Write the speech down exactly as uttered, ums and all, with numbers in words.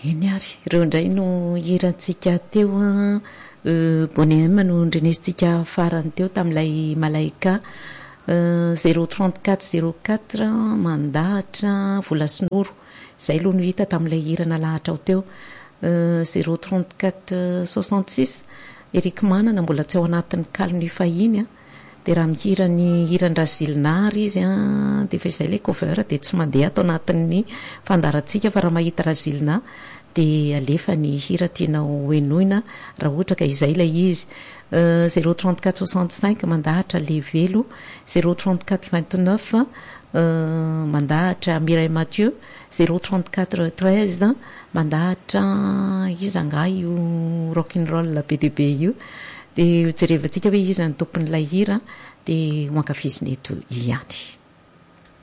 eny ary ireo indray no hirantsika teo a bonema no ndrenesitsika farany teo tamin'ilay malaika zéro trente-quatre zéro quatre mandahatra vola sinoro izay aloha no hita tamin'ilay hirana lahatra ao teo zéro trente-quatre soixante-six Eric Manana mbola tsy ao anatin'ny kalony fahiny a dia raha mihira ny hiran-drazilinary izy a dia fa izay ilay cover dia tsy mandeha atao anatin'ny fandarantsika fa raha mahita razilina dia alefa ny hira tianao hoenoina raha ohatra ka izay ilay izy zéro trente-quatre soixante-cinq mandahatra Levelo zéro trente-quatre vingt-neuf mandahatra Mireille Mathieu zéro trente-quatre treize mandahatra izanga io rock'n'roll be dia be io dia jerevantsika hoe izy ny tompon'ilay hira dia ho ankafiziny eto ihany.